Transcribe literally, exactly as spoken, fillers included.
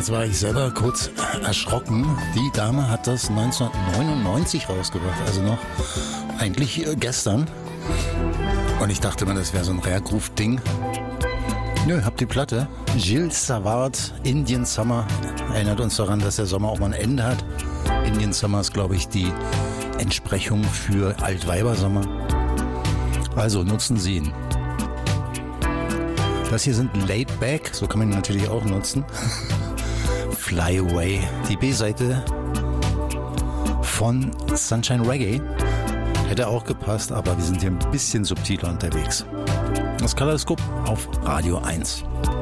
Jetzt war ich selber kurz erschrocken. Die Dame hat das neunzehnhundertneunundneunzig rausgebracht, also noch eigentlich gestern. Und ich dachte mir, das wäre so ein Rare-Groove-Ding. Nö, hab die Platte. Gilles Savard, Indian Summer. Erinnert uns daran, dass der Sommer auch mal ein Ende hat. Indian Summer ist, glaube ich, die Entsprechung für Altweibersommer. Also nutzen Sie ihn. Das hier sind Laid Back, so kann man ihn natürlich auch nutzen. Fly Away, die B-Seite von Sunshine Reggae. Hätte auch gepasst, aber wir sind hier ein bisschen subtiler unterwegs. Das Kaleidoskop auf Radio eins.